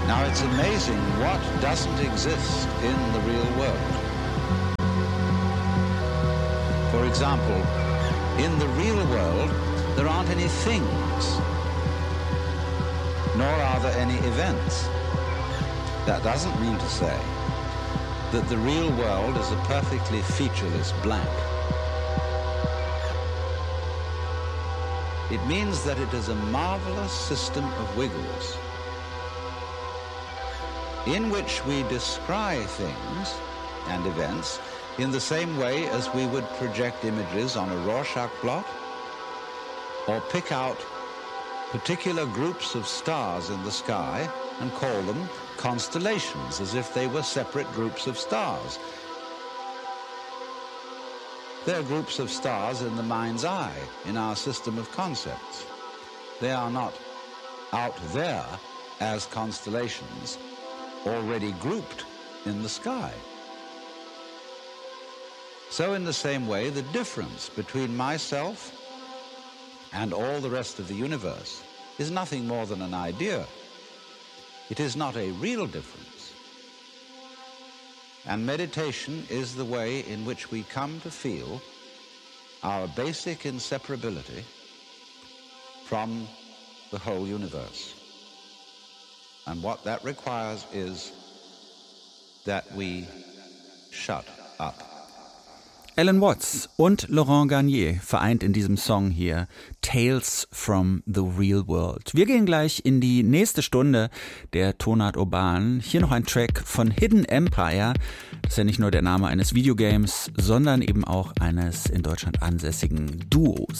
Now it's amazing what doesn't exist in the real world. For example, in the real world, there aren't any things, nor are there any events. That doesn't mean to say that the real world is a perfectly featureless blank. It means that it is a marvelous system of wiggles in which we descry things and events in the same way as we would project images on a Rorschach blot or pick out particular groups of stars in the sky and call them constellations as if they were separate groups of stars. They're groups of stars in the mind's eye, in our system of concepts. They are not out there as constellations already grouped in the sky. So in the same way, the difference between myself and all the rest of the universe is nothing more than an idea. It is not a real difference. And meditation is the way in which we come to feel our basic inseparability from the whole universe. And what that requires is that we shut up. Alan Watts und Laurent Garnier vereint in diesem Song hier Tales from the Real World. Wir gehen gleich in die nächste Stunde der Tonart Urban. Hier noch ein Track von Hidden Empire. Das ist ja nicht nur der Name eines Videogames, sondern eben auch eines in Deutschland ansässigen Duos.